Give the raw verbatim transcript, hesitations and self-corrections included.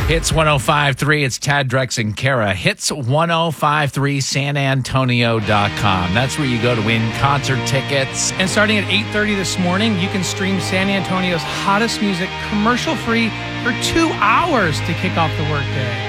Hits one oh five point three, it's Tad, Drex, and Kara. Hits one oh five point three san antonio dot com. That's where you go to win concert tickets. And starting at eight thirty this morning, you can stream San Antonio's hottest music commercial-free for two hours to kick off the workday.